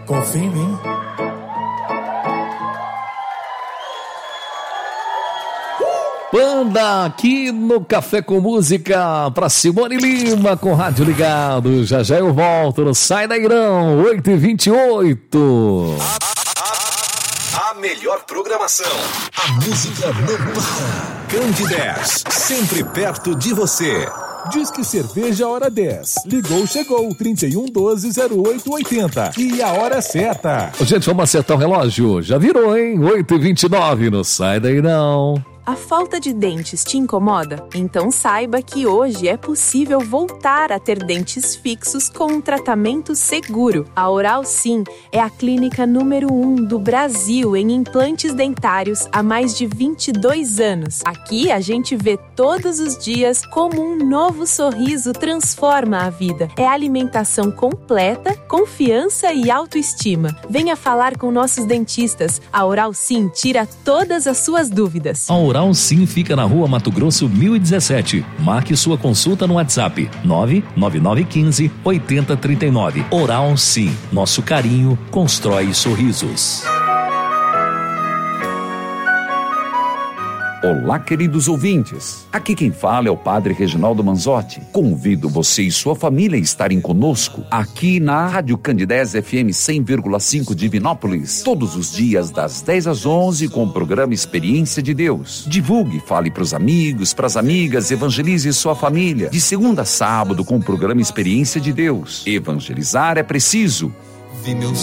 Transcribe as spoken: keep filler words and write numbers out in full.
Confia em mim. Banda aqui no Café com Música pra Simone Lima com rádio ligado. Já já eu volto no Sai Daí Não, oito e vinte e oito. A, a, a melhor programação. A música não para. Candidez, sempre perto de você. Diz que cerveja hora dez. Ligou, chegou. trinta e um, doze, zero oito, oitenta. E a hora certa. Gente, vamos acertar o relógio. Já virou, hein? oito e vinte e nove. Não sai daí não. A falta de dentes te incomoda? Então saiba que hoje é possível voltar a ter dentes fixos com um tratamento seguro. A Oral Sim é a clínica número um do Brasil em implantes dentários há mais de vinte e dois anos. Aqui a gente vê todos os dias como um novo sorriso transforma a vida. É alimentação completa, confiança e autoestima. Venha falar com nossos dentistas. A Oral Sim tira todas as suas dúvidas. A Oral Sim fica na Rua Mato Grosso mil e dezessete. Marque sua consulta no WhatsApp nove nove nove um cinco, oito zero três nove. Oral Sim, nosso carinho constrói sorrisos. Olá, queridos ouvintes. Aqui quem fala é o Padre Reginaldo Manzotti. Convido você e sua família a estarem conosco aqui na Rádio Candidez F M cem vírgula cinco de Divinópolis, todos os dias das dez às onze com o programa Experiência de Deus. Divulgue, fale para os amigos, para as amigas, evangelize sua família. De segunda a sábado com o programa Experiência de Deus. Evangelizar é preciso. Vi meus